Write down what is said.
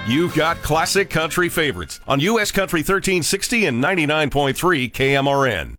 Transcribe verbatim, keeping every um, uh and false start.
You've got classic country favorites on U S Country thirteen sixty and ninety-nine point three K M R N.